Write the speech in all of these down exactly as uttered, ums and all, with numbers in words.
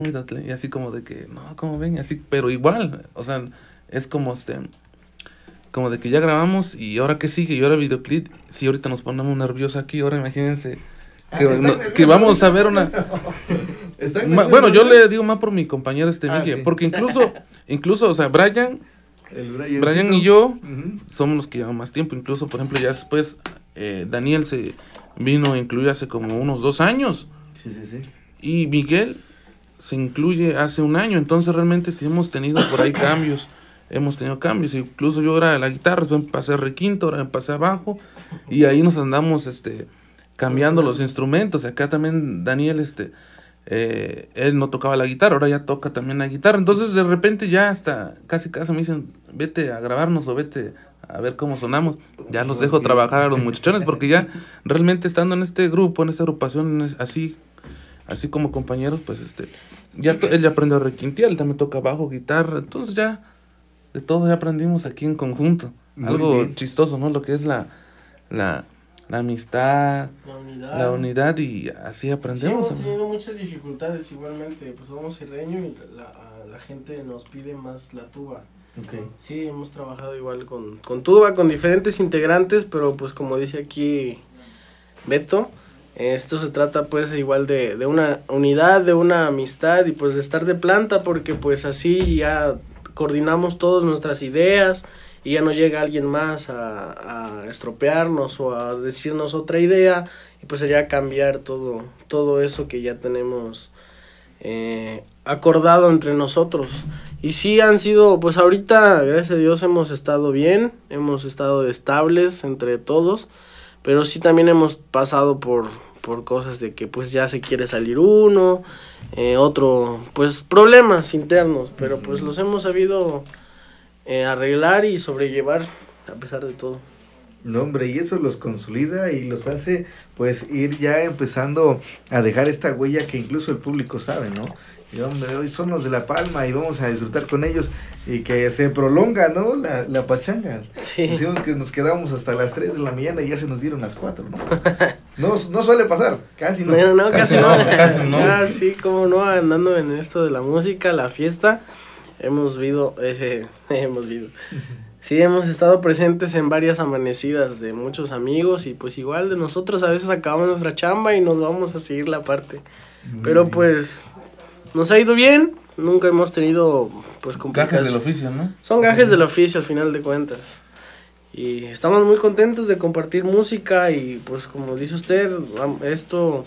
y así como de que, no, ¿cómo ven? Así, pero igual, o sea, es como este, como de que ya grabamos y ahora qué sigue, y ahora videoclip, si ahorita nos ponemos nerviosos aquí, ahora imagínense que, ah, no, que vamos a ver una... Ma, bueno, yo le digo más por mi compañero este ah, Miguel, okay. Porque incluso, incluso, o sea, Brian, El Brian y yo uh-huh. somos los que llevamos más tiempo, incluso, por ejemplo, ya después eh, Daniel se vino a incluir hace como unos dos años. Sí, sí, sí. Y Miguel se incluye hace un año, entonces realmente sí hemos tenido por ahí cambios, hemos tenido cambios, incluso yo era la guitarra, después me pasé a requinto, ahora me pasé a bajo, y ahí nos andamos este cambiando los instrumentos. Acá también Daniel, este, eh, él no tocaba la guitarra, ahora ya toca también la guitarra, entonces de repente ya hasta casi casi me dicen, vete a grabarnos o vete a ver cómo sonamos, ya los dejo trabajar a los muchachones, porque ya realmente estando en este grupo, en esta agrupación, así, así como compañeros, pues este, ya to- él ya aprendió a requintear, él también toca bajo, guitarra, entonces ya, de todo ya aprendimos aquí en conjunto, muy algo bien. Chistoso, ¿no? Lo que es la, la, la amistad, la unidad. la unidad, y así aprendemos. Sí, hemos tenido muchas dificultades igualmente, pues somos serreño y la, la gente nos pide más la tuba. Okay. Sí, hemos trabajado igual con, con tuba, con diferentes integrantes, pero pues como dice aquí Beto, esto se trata pues igual de, de una unidad, de una amistad y pues de estar de planta, porque pues así ya coordinamos todas nuestras ideas y ya no llega alguien más a, a estropearnos o a decirnos otra idea, y pues sería cambiar todo, todo eso que ya tenemos eh, acordado entre nosotros. Y sí han sido, pues ahorita, gracias a Dios, hemos estado bien, hemos estado estables entre todos, pero sí también hemos pasado por, por cosas de que pues ya se quiere salir uno, eh, otro, pues problemas internos, pero pues los hemos sabido eh, arreglar y sobrellevar a pesar de todo. No, hombre, y eso los consolida y los hace pues ir ya empezando a dejar esta huella que incluso el público sabe, ¿no? Y hombre, hoy son los de La Palma y vamos a disfrutar con ellos, y que se prolonga, ¿no? La, la pachanga. Sí. Decimos que nos quedamos hasta las tres de la mañana y ya se nos dieron las cuatro, ¿no? No, no suele pasar, casi no. No, no, casi, casi no, no. Casi no. Ah, sí, como no, andando en esto de la música, la fiesta, hemos visto, eh, hemos visto. Sí, hemos estado presentes en varias amanecidas de muchos amigos, y pues igual de nosotros a veces acabamos nuestra chamba y nos vamos a seguir la parte. Muy Pero bien. Pues nos ha ido bien, nunca hemos tenido pues complicaciones. Gajes del oficio, ¿no? Son gajes del oficio al final de cuentas. Y estamos muy contentos de compartir música y pues como dice usted, esto,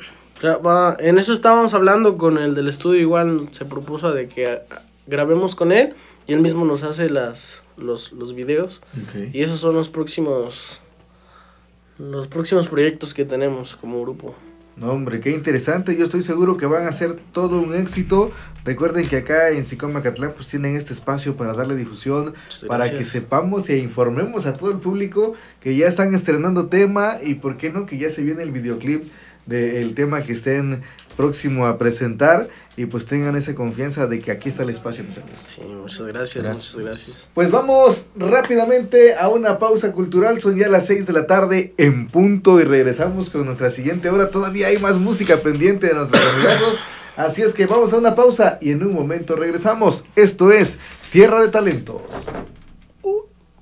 en eso estábamos hablando con el del estudio, igual se propuso de que grabemos con él y él mismo nos hace las los los videos. Okay. Y esos son los próximos los próximos proyectos que tenemos como grupo. No, hombre, qué interesante. Yo estoy seguro que van a ser todo un éxito. Recuerden que acá en Sicom Macatlán pues tienen este espacio para darle difusión, para que sepamos e informemos a todo el público que ya están estrenando tema, y por qué no que ya se viene el videoclip del tema que estén próximo a presentar, y pues tengan esa confianza de que aquí está el espacio, mis amigos. Sí, muchas gracias, gracias, muchas gracias. Pues vamos rápidamente a una pausa cultural, son ya las seis de la tarde en punto, y regresamos con nuestra siguiente hora. Todavía hay más música pendiente de nuestros amigos, así es que vamos a una pausa y en un momento regresamos. Esto es Tierra de Talentos. Uh.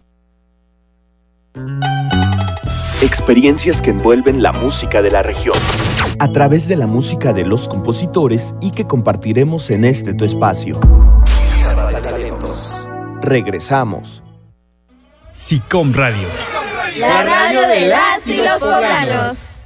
Experiencias que envuelven la música de la región, a través de la música de los compositores, y que compartiremos en este tu espacio. Regresamos. Sicom Radio. La radio de las y los poblanos.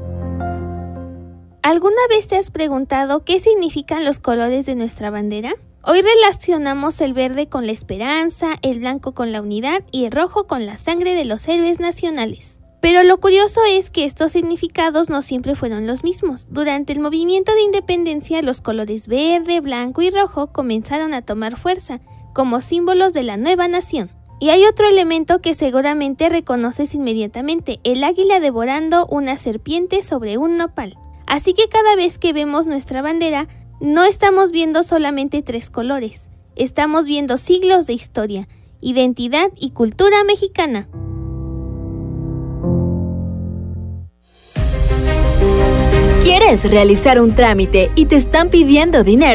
¿Alguna vez te has preguntado qué significan los colores de nuestra bandera? Hoy relacionamos el verde con la esperanza, el blanco con la unidad y el rojo con la sangre de los héroes nacionales. Pero lo curioso es que estos significados no siempre fueron los mismos. Durante el movimiento de independencia, los colores verde, blanco y rojo comenzaron a tomar fuerza como símbolos de la nueva nación. Y hay otro elemento que seguramente reconoces inmediatamente: el águila devorando una serpiente sobre un nopal. Así que cada vez que vemos nuestra bandera, no estamos viendo solamente tres colores, estamos viendo siglos de historia, identidad y cultura mexicana. ¿Quieres realizar un trámite y te están pidiendo dinero?